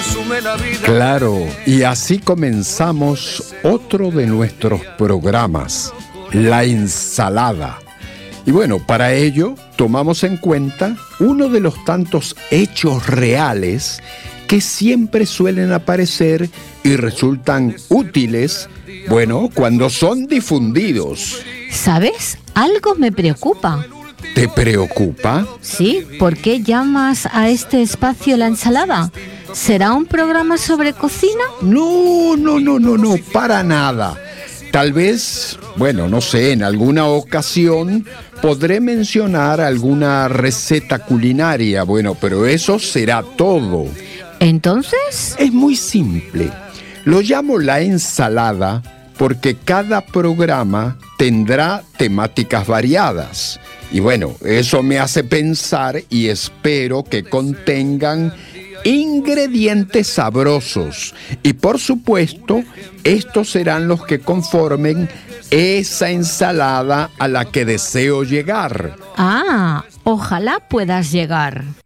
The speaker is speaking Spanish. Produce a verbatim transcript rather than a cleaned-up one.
resume la vida. Claro, y así comenzamos otro de nuestros programas, La Ensalada. Y bueno, para ello tomamos en cuenta uno de los tantos hechos reales que siempre suelen aparecer y resultan útiles, bueno, cuando son difundidos. ¿Sabes? Algo me preocupa. ¿Te preocupa? Sí, ¿por qué llamas a este espacio La Ensalada? ¿Será un programa sobre cocina? No, no, no, no, no, para nada. Tal vez, bueno, no sé, en alguna ocasión podré mencionar alguna receta culinaria, bueno, pero eso será todo. ¿Entonces? Es muy simple. Lo llamo La Ensalada porque cada programa tendrá temáticas variadas. Y bueno, eso me hace pensar y espero que contengan ingredientes sabrosos. Y por supuesto, estos serán los que conformen esa ensalada a la que deseo llegar. Ah, ojalá puedas llegar.